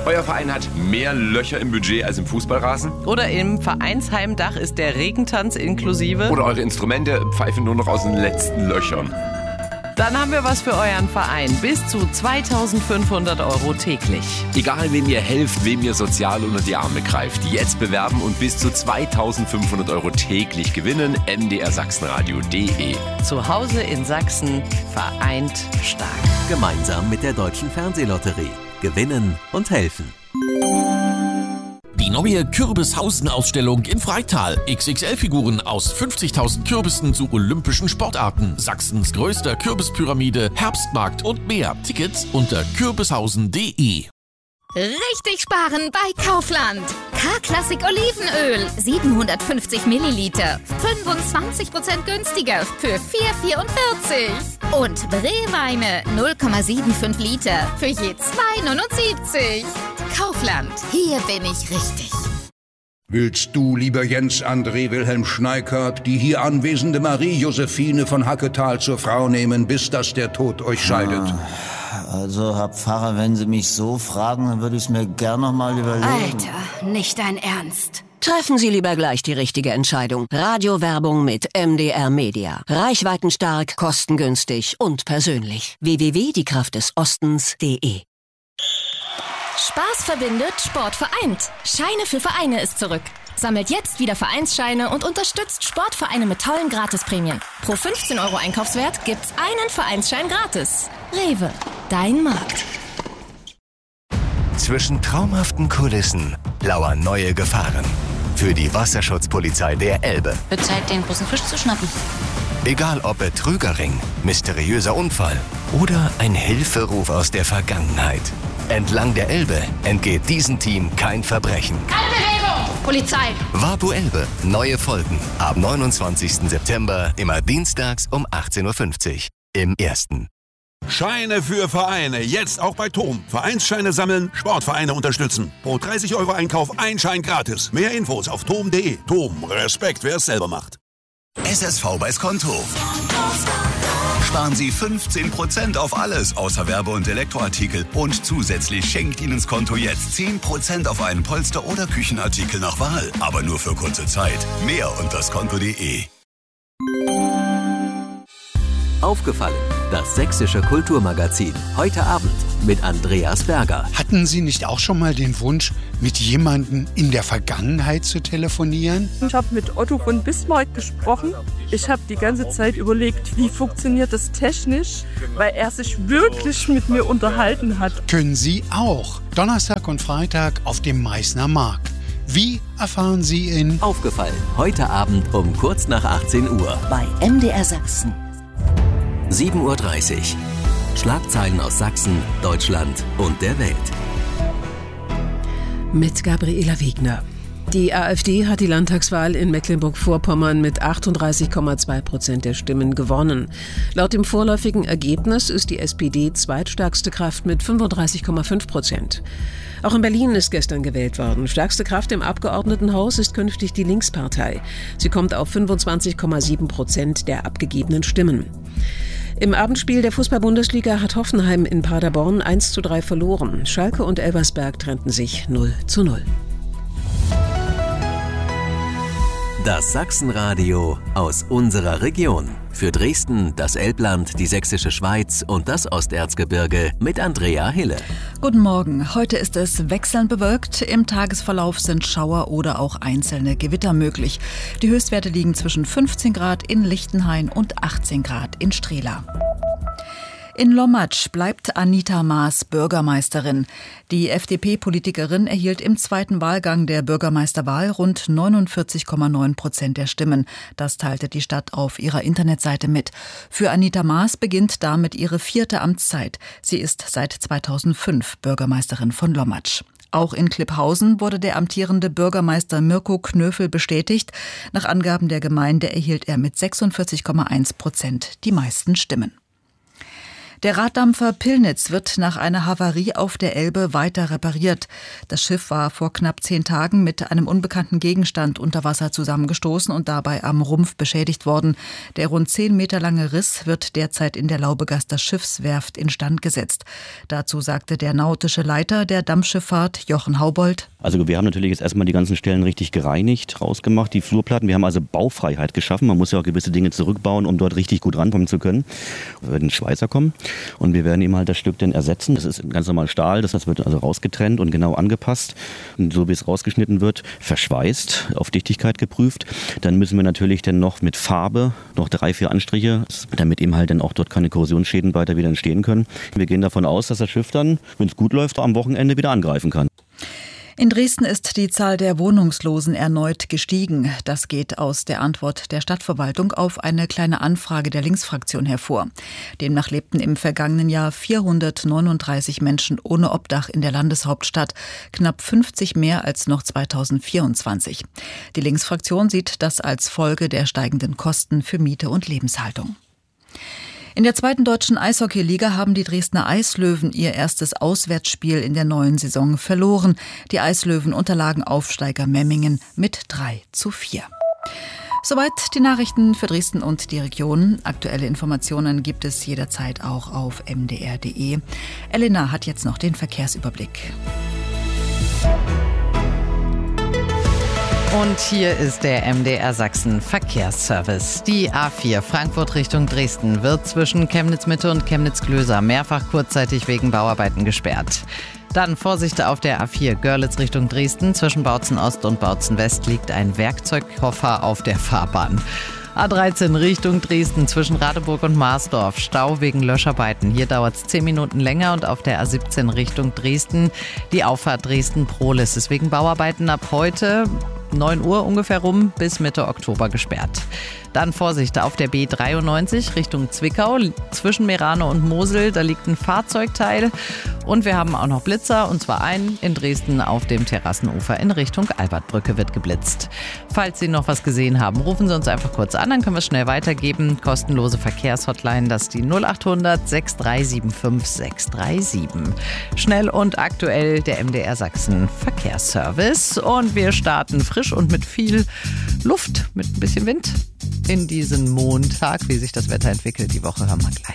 Euer Verein hat mehr Löcher im Budget als im Fußballrasen? Oder im Vereinsheimdach ist der Regentanz inklusive? Oder eure Instrumente pfeifen nur noch aus den letzten Löchern? Dann haben wir was für euren Verein. Bis zu 2.500 € täglich. Egal, wem ihr helft, wem ihr sozial unter die Arme greift. Jetzt bewerben und bis zu 2.500 € täglich gewinnen. mdrsachsenradio.de. Zu Hause in Sachsen, vereint stark. Gemeinsam mit der Deutschen Fernsehlotterie. Gewinnen und helfen. Die neue Kürbishausen-Ausstellung im Freital. XXL-Figuren aus 50.000 Kürbissen zu olympischen Sportarten. Sachsens größter Kürbispyramide, Herbstmarkt und mehr. Tickets unter kürbishausen.de. Richtig sparen bei Kaufland. K-Klassik Olivenöl, 750 Milliliter, 25% günstiger für 4,44. Und Brewweine, 0,75 Liter für je 2,79. Kaufland, hier bin ich richtig. Willst du, lieber Jens André Wilhelm Schneikert, die hier anwesende Marie-Josephine von Hacketal zur Frau nehmen, bis dass der Tod euch scheidet? Also, Herr Pfarrer, wenn Sie mich so fragen, dann würde ich es mir gern noch mal überlegen. Alter, nicht dein Ernst. Treffen Sie lieber gleich die richtige Entscheidung. Radiowerbung mit MDR Media. Reichweitenstark, kostengünstig und persönlich. www.diekraftdesostens.de. Spaß verbindet, Sport vereint. Scheine für Vereine ist zurück. Sammelt jetzt wieder Vereinsscheine und unterstützt Sportvereine mit tollen Gratisprämien. Pro 15 € Einkaufswert gibt's einen Vereinsschein gratis. Rewe, dein Markt. Zwischen traumhaften Kulissen lauern neue Gefahren. Für die Wasserschutzpolizei der Elbe. Wird Zeit, den großen Fisch zu schnappen. Egal ob Betrügerring, mysteriöser Unfall oder ein Hilferuf aus der Vergangenheit. Entlang der Elbe entgeht diesem Team kein Verbrechen. Keine Bewegung! Polizei! Wapu Elbe. Neue Folgen. Ab 29. September, immer dienstags um 18.50 Uhr. Im Ersten. Scheine für Vereine. Jetzt auch bei TOM. Vereinsscheine sammeln, Sportvereine unterstützen. Pro 30 € Einkauf ein Schein gratis. Mehr Infos auf tom.de. TOM. Respekt, wer es selber macht. SSV bei Skonto. Sparen Sie 15% auf alles außer Werbe- und Elektroartikel. Und zusätzlich schenkt Ihnen Skonto jetzt 10% auf einen Polster- oder Küchenartikel nach Wahl. Aber nur für kurze Zeit. Mehr unter skonto.de. Aufgefallen, das sächsische Kulturmagazin. Heute Abend mit Andreas Berger. Hatten Sie nicht auch schon mal den Wunsch, mit jemandem in der Vergangenheit zu telefonieren? Ich habe mit Otto von Bismarck gesprochen. Ich habe die ganze Zeit überlegt, wie funktioniert das technisch, weil er sich wirklich mit mir unterhalten hat. Können Sie auch. Donnerstag und Freitag auf dem Meißner Markt. Wie erfahren Sie in Aufgefallen, heute Abend um kurz nach 18 Uhr. Bei MDR Sachsen. 7.30 Uhr. Schlagzeilen aus Sachsen, Deutschland und der Welt. Mit Gabriela Wegner. Die AfD hat die Landtagswahl in Mecklenburg-Vorpommern mit 38,2% der Stimmen gewonnen. Laut dem vorläufigen Ergebnis ist die SPD zweitstärkste Kraft mit 35,5%. Auch in Berlin ist gestern gewählt worden. Stärkste Kraft im Abgeordnetenhaus ist künftig die Linkspartei. Sie kommt auf 25,7% der abgegebenen Stimmen. Im Abendspiel der Fußball-Bundesliga hat Hoffenheim in Paderborn 1:3 verloren. Schalke und Elversberg trennten sich 0:0. Das Sachsenradio aus unserer Region. Für Dresden, das Elbland, die Sächsische Schweiz und das Osterzgebirge mit Andrea Hille. Guten Morgen. Heute ist es wechselnd bewölkt. Im Tagesverlauf sind Schauer oder auch einzelne Gewitter möglich. Die Höchstwerte liegen zwischen 15 Grad in Lichtenhain und 18 Grad in Strehla. In Lommatsch bleibt Anita Maas Bürgermeisterin. Die FDP-Politikerin erhielt im zweiten Wahlgang der Bürgermeisterwahl rund 49,9% der Stimmen. Das teilte die Stadt auf ihrer Internetseite mit. Für Anita Maas beginnt damit ihre 4. Amtszeit. Sie ist seit 2005 Bürgermeisterin von Lommatsch. Auch in Klipphausen wurde der amtierende Bürgermeister Mirko Knöfel bestätigt. Nach Angaben der Gemeinde erhielt er mit 46,1% die meisten Stimmen. Der Raddampfer Pillnitz wird nach einer Havarie auf der Elbe weiter repariert. Das Schiff war vor knapp 10 Tagen mit einem unbekannten Gegenstand unter Wasser zusammengestoßen und dabei am Rumpf beschädigt worden. Der rund 10 Meter lange Riss wird derzeit in der Laubegaster Schiffswerft instand gesetzt. Dazu sagte der nautische Leiter der Dampfschifffahrt, Jochen Haubold: Also wir haben natürlich jetzt erstmal die ganzen Stellen richtig gereinigt, rausgemacht, die Flurplatten. Wir haben also Baufreiheit geschaffen. Man muss ja auch gewisse Dinge zurückbauen, um dort richtig gut rankommen zu können. Wir werden Schweißer kommen und wir werden ihm halt das Stück dann ersetzen. Das ist ganz normal Stahl, das wird also rausgetrennt und genau angepasst. Und so wie es rausgeschnitten wird, verschweißt, auf Dichtigkeit geprüft. Dann müssen wir natürlich dann noch mit Farbe noch 3-4 Anstriche, damit eben halt dann auch dort keine Korrosionsschäden weiter wieder entstehen können. Wir gehen davon aus, dass das Schiff dann, wenn es gut läuft, am Wochenende wieder angreifen kann. In Dresden ist die Zahl der Wohnungslosen erneut gestiegen. Das geht aus der Antwort der Stadtverwaltung auf eine kleine Anfrage der Linksfraktion hervor. Demnach lebten im vergangenen Jahr 439 Menschen ohne Obdach in der Landeshauptstadt, knapp 50 mehr als noch 2024. Die Linksfraktion sieht das als Folge der steigenden Kosten für Miete und Lebenshaltung. In der 2. deutschen Eishockeyliga haben die Dresdner Eislöwen ihr erstes Auswärtsspiel in der neuen Saison verloren. Die Eislöwen unterlagen Aufsteiger Memmingen mit 3:4. Soweit die Nachrichten für Dresden und die Region. Aktuelle Informationen gibt es jederzeit auch auf mdr.de. Elena hat jetzt noch den Verkehrsüberblick. Und hier ist der MDR Sachsen Verkehrsservice. Die A4 Frankfurt Richtung Dresden wird zwischen Chemnitz-Mitte und Chemnitz-Glöser mehrfach kurzzeitig wegen Bauarbeiten gesperrt. Dann Vorsicht auf der A4 Görlitz Richtung Dresden. Zwischen Bautzen Ost und Bautzen West liegt ein Werkzeugkoffer auf der Fahrbahn. A13 Richtung Dresden zwischen Radeburg und Marsdorf. Stau wegen Löscharbeiten. Hier dauert es 10 Minuten länger und auf der A17 Richtung Dresden die Auffahrt Dresden-Prohlis ist wegen Bauarbeiten ab heute 9 Uhr ungefähr rum bis Mitte Oktober gesperrt. Dann Vorsicht auf der B93 Richtung Zwickau zwischen Merano und Mosel. Da liegt ein Fahrzeugteil und wir haben auch noch Blitzer und zwar einen in Dresden auf dem Terrassenufer in Richtung Albertbrücke wird geblitzt. Falls Sie noch was gesehen haben, rufen Sie uns einfach kurz an, dann können wir es schnell weitergeben. Kostenlose Verkehrshotline, das ist die 0800 6375 637. Schnell und aktuell der MDR Sachsen Verkehrsservice und wir starten frisch und mit viel Luft, mit ein bisschen Wind in diesen Montag. Wie sich das Wetter entwickelt, die Woche hören wir gleich.